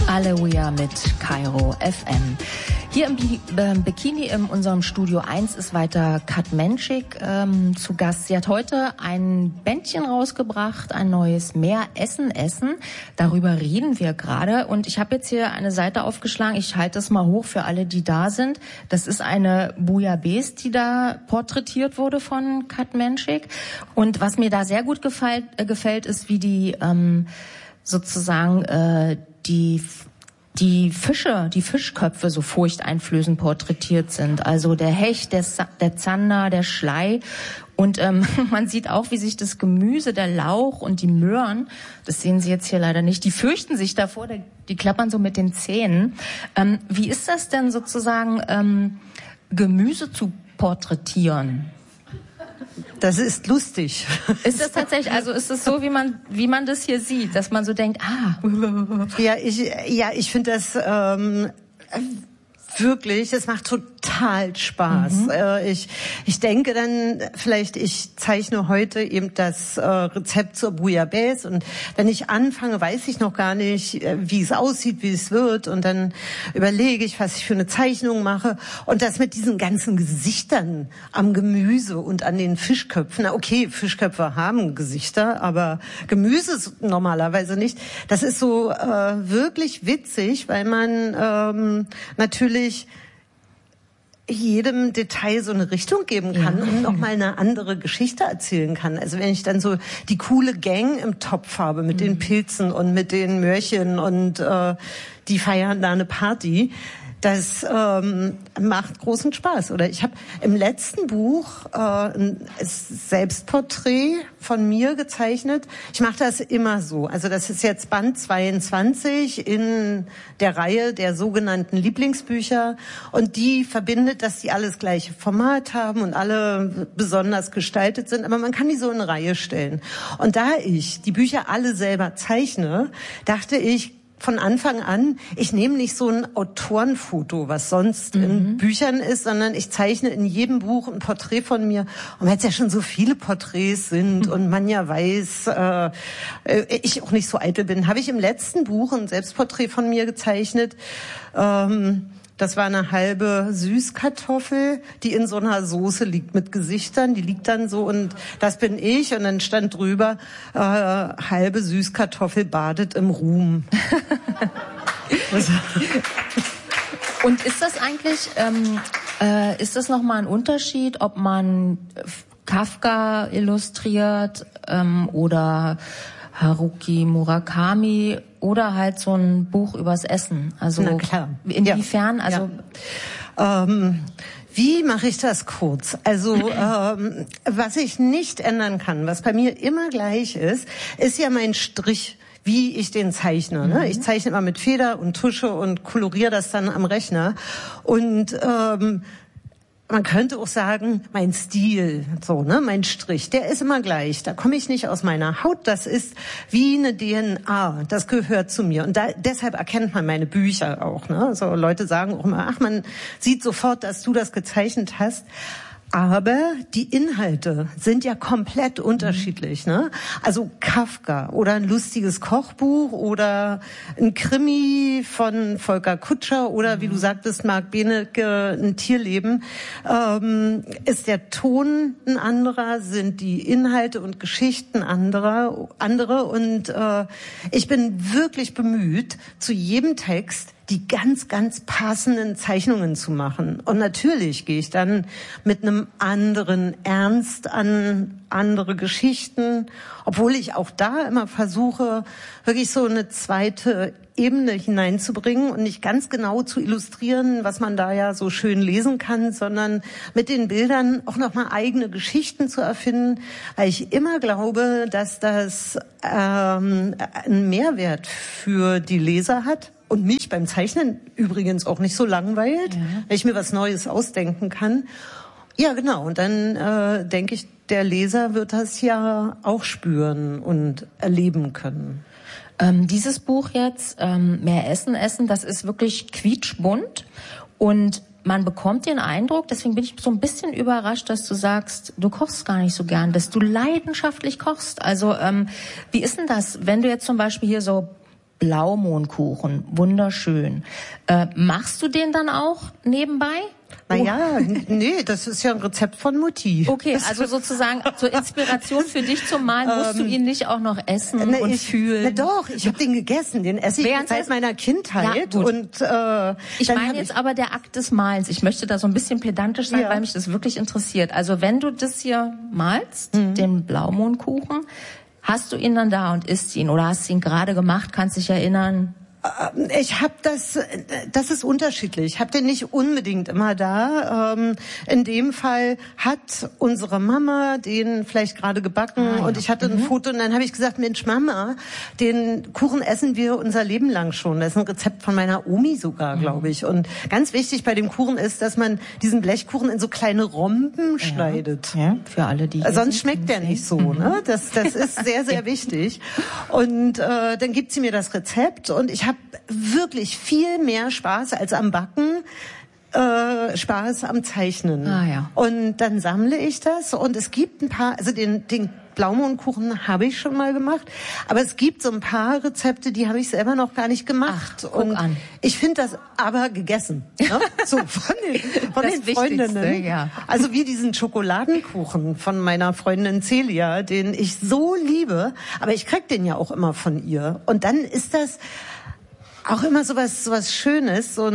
Aleluia mit Kairo FM. Hier im Bikini in unserem Studio 1 ist weiter Kat Menschik zu Gast. Sie hat heute ein Bändchen rausgebracht, ein neues Mehr Essen. Darüber reden wir gerade. Und ich habe jetzt hier eine Seite aufgeschlagen. Ich halte es mal hoch für alle, die da sind. Das ist eine Bouillabaisse, die da porträtiert wurde von Kat Menschik. Und was mir da sehr gut gefällt, ist, wie die die Fischköpfe so furchteinflößend porträtiert sind. Also der Hecht, der Zander, der Schlei. Und man sieht auch, wie sich das Gemüse, der Lauch und die Möhren, das sehen Sie jetzt hier leider nicht, die fürchten sich davor, die klappern so mit den Zähnen. Wie ist das denn sozusagen, Gemüse zu porträtieren? Das ist lustig. Ist das tatsächlich, also ist es so, wie man das hier sieht, dass man so denkt, Ja, ich finde das wirklich, es macht total Spaß. Ich denke dann vielleicht, ich zeichne heute eben das Rezept zur Bouillabaisse und wenn ich anfange, weiß ich noch gar nicht, wie es aussieht, wie es wird und dann überlege ich, was ich für eine Zeichnung mache und das mit diesen ganzen Gesichtern am Gemüse und an den Fischköpfen. Na okay, Fischköpfe haben Gesichter, aber Gemüse normalerweise nicht. Das ist so wirklich witzig, weil man natürlich jedem Detail so eine Richtung geben kann und noch mal eine andere Geschichte erzählen kann. Also wenn ich dann so die coole Gang im Topf habe mit den Pilzen und mit den Möhrchen und die feiern da eine Party, das macht großen Spaß. Oder ich habe im letzten Buch ein Selbstporträt von mir gezeichnet. Ich mache das immer so. Also das ist jetzt Band 22 in der Reihe der sogenannten Lieblingsbücher. Und die verbindet, dass die alle das gleiche Format haben und alle besonders gestaltet sind. Aber man kann die so in eine Reihe stellen. Und da ich die Bücher alle selber zeichne, dachte ich, von Anfang an, ich nehme nicht so ein Autorenfoto, was sonst in Büchern ist, sondern ich zeichne in jedem Buch ein Porträt von mir. Und weil es ja schon so viele Porträts sind und man ja weiß, ich auch nicht so eitel bin, habe ich im letzten Buch ein Selbstporträt von mir gezeichnet. Das war eine halbe Süßkartoffel, die in so einer Soße liegt mit Gesichtern. Die liegt dann so und das bin ich. Und dann stand drüber, halbe Süßkartoffel badet im Ruhm. Und ist das eigentlich, ist das nochmal ein Unterschied, ob man Kafka illustriert oder Haruki Murakami oder halt so ein Buch übers Essen? Also na klar. Inwiefern? Also wie mache ich das kurz? Also was ich nicht ändern kann, was bei mir immer gleich ist ja mein Strich, wie ich den zeichne. Ne? Ich zeichne immer mit Feder und Tusche und koloriere das dann am Rechner. Und man könnte auch sagen, mein Stil, so, ne, mein Strich, der ist immer gleich. Da komme ich nicht aus meiner Haut. Das ist wie eine DNA. Das gehört zu mir. Und deshalb erkennt man meine Bücher auch, ne. So Leute sagen auch immer, ach, man sieht sofort, dass du das gezeichnet hast. Aber die Inhalte sind ja komplett unterschiedlich, ne? Also Kafka oder ein lustiges Kochbuch oder ein Krimi von Volker Kutscher oder wie du sagtest, Marc Benecke, ein Tierleben, ist der Ton ein anderer, sind die Inhalte und Geschichten andere und ich bin wirklich bemüht, zu jedem Text die ganz, ganz passenden Zeichnungen zu machen. Und natürlich gehe ich dann mit einem anderen Ernst an andere Geschichten, obwohl ich auch da immer versuche, wirklich so eine zweite Ebene hineinzubringen und nicht ganz genau zu illustrieren, was man da ja so schön lesen kann, sondern mit den Bildern auch nochmal eigene Geschichten zu erfinden, weil ich immer glaube, dass das einen Mehrwert für die Leser hat. Und mich beim Zeichnen übrigens auch nicht so langweilt, weil ich mir was Neues ausdenken kann. Ja, genau. Und dann denke ich, der Leser wird das ja auch spüren und erleben können. Dieses Buch jetzt, Mehr Essen, das ist wirklich quietschbunt und man bekommt den Eindruck, deswegen bin ich so ein bisschen überrascht, dass du sagst, du kochst gar nicht so gern, dass du leidenschaftlich kochst. Also wie ist denn das, wenn du jetzt zum Beispiel hier so Blaumohnkuchen, wunderschön. Machst du den dann auch nebenbei? Naja, nee, das ist ja ein Rezept von Mutti. Okay, also sozusagen zur Inspiration für dich zum Malen musst du ihn nicht auch noch essen und fühlen. Na doch, ich habe den gegessen, den esse ich seit meiner Kindheit. Ja, und ich meine jetzt aber der Akt des Malens. Ich möchte da so ein bisschen pedantisch sein, weil mich das wirklich interessiert. Also wenn du das hier malst, den Blaumohnkuchen, hast du ihn dann da und isst ihn oder hast du ihn gerade gemacht, kannst dich erinnern? Ich habe das ist unterschiedlich. Ich habe den nicht unbedingt immer da. In dem Fall hat unsere Mama den vielleicht gerade gebacken und ich hatte ein Foto und dann habe ich gesagt, Mensch Mama, den Kuchen essen wir unser Leben lang schon. Das ist ein Rezept von meiner Omi sogar, glaube ich. Und ganz wichtig bei dem Kuchen ist, dass man diesen Blechkuchen in so kleine Romben schneidet. Ja, für alle, die sonst schmeckt der nicht so. Ne? Das ist sehr, sehr wichtig. Und dann gibt sie mir das Rezept und ich habe wirklich viel mehr Spaß als am Backen, Spaß am Zeichnen. Ja. Und dann sammle ich das und es gibt ein paar, also den Blaumohnkuchen habe ich schon mal gemacht, aber es gibt so ein paar Rezepte, die habe ich selber noch gar nicht gemacht. Und ich finde das aber gegessen. Ne? So von den Freundinnen. Ja. Also wie diesen Schokoladenkuchen von meiner Freundin Celia, den ich so liebe, aber ich krieg den ja auch immer von ihr. Und dann ist das auch immer sowas Schönes, so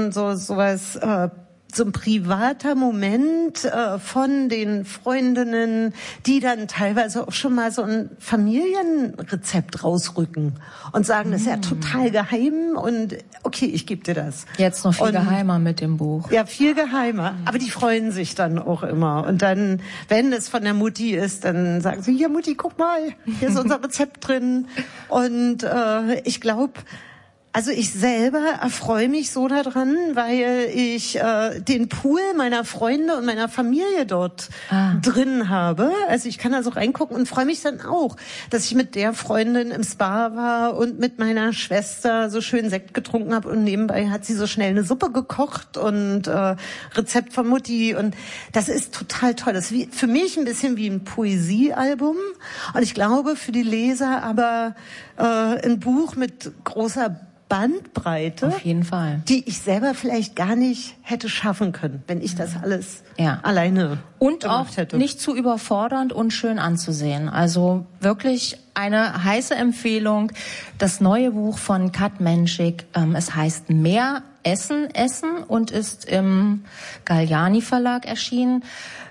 ein privater Moment von den Freundinnen, die dann teilweise auch schon mal so ein Familienrezept rausrücken und sagen, das ist ja total geheim und okay, ich gebe dir das. Jetzt noch viel geheimer mit dem Buch. Ja, viel geheimer. Aber die freuen sich dann auch immer. Und dann, wenn es von der Mutti ist, dann sagen sie, hier Mutti, guck mal, hier ist unser Rezept drin. Und ich glaube, also ich selber erfreue mich so daran, weil ich den Pool meiner Freunde und meiner Familie dort drin habe. Also ich kann da so reingucken und freue mich dann auch, dass ich mit der Freundin im Spa war und mit meiner Schwester so schön Sekt getrunken habe und nebenbei hat sie so schnell eine Suppe gekocht und Rezept von Mutti und das ist total toll. Das ist für mich ein bisschen wie ein Poesiealbum und ich glaube für die Leser aber ein Buch mit großer Bandbreite, auf jeden Fall, die ich selber vielleicht gar nicht hätte schaffen können, wenn ich das alles alleine und gemacht auch hätte. Nicht zu überfordernd und schön anzusehen. Also wirklich eine heiße Empfehlung. Das neue Buch von Kat Menschik, es heißt Mehr Essen und ist im Galliani Verlag erschienen.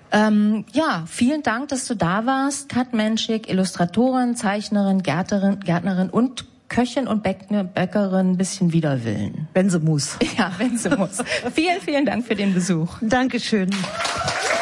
Vielen Dank, dass du da warst. Kat Menschik, Illustratorin, Zeichnerin, Gärtnerin und Köchin und Bäckerin, ein bisschen wider Willen. Wenn sie muss. Ja, wenn sie muss. Vielen, vielen Dank für den Besuch. Dankeschön.